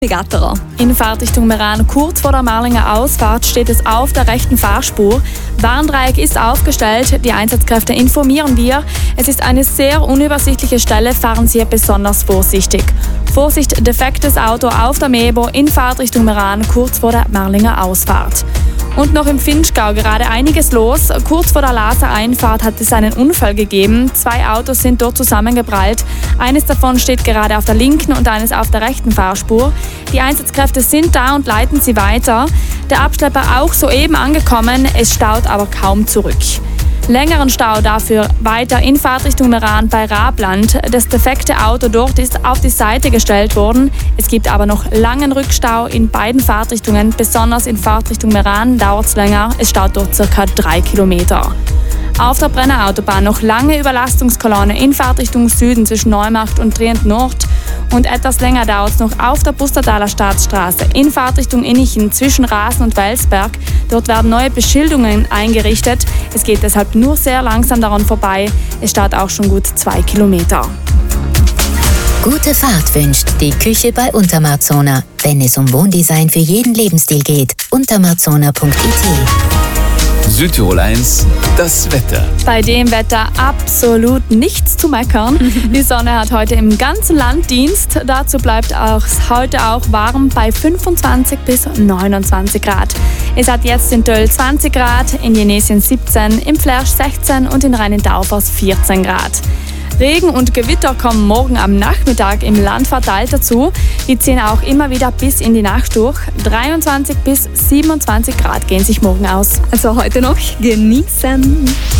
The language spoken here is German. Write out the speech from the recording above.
Gatterer. In Fahrtrichtung Meran, kurz vor der Marlinger Ausfahrt, steht es auf der rechten Fahrspur. Warndreieck ist aufgestellt, die Einsatzkräfte informieren wir. Es ist eine sehr unübersichtliche Stelle, fahren Sie besonders vorsichtig. Vorsicht, defektes Auto auf der Mebo in Fahrtrichtung Meran, kurz vor der Marlinger Ausfahrt. Und noch im Vinschgau gerade einiges los. Kurz vor der Laser-Einfahrt hat es einen Unfall gegeben. 2 Autos sind dort zusammengeprallt. Eines davon steht gerade auf der linken und eines auf der rechten Fahrspur. Die Einsatzkräfte sind da und leiten sie weiter. Der Abschlepper auch soeben angekommen, es staut aber kaum zurück. Längeren Stau dafür weiter in Fahrtrichtung Meran bei Rabland. Das defekte Auto dort ist auf die Seite gestellt worden. Es gibt aber noch langen Rückstau in beiden Fahrtrichtungen. Besonders in Fahrtrichtung Meran dauert es länger. Es staut dort ca. 3 Kilometer. Auf der Brenner Autobahn noch lange Überlastungskolonne in Fahrtrichtung Süden zwischen Neumarkt und Trient Nord. Und etwas länger dauert es noch auf der Pustertaler Staatsstraße in Fahrtrichtung Innichen zwischen Rasen und Welsberg. Dort werden neue Beschilderungen eingerichtet. Es geht deshalb nur sehr langsam daran vorbei. Es staut auch schon gut 2 Kilometer. Gute Fahrt wünscht die Küche bei Untermarzona. Wenn es um Wohndesign für jeden Lebensstil geht, untermarzona.it. Südtirol 1, das Wetter. Bei dem Wetter absolut nichts zu meckern. Die Sonne hat heute im ganzen Land Dienst. Dazu bleibt es heute auch warm bei 25 bis 29 Grad. Es hat jetzt in Töll 20 Grad, in Jenesien 17, im Flersch 16 und in Rhein-in-Taufers 14 Grad. Regen und Gewitter kommen morgen am Nachmittag im Land verteilt dazu. Die ziehen auch immer wieder bis in die Nacht durch. 23 bis 27 Grad gehen sich morgen aus. Also heute noch genießen.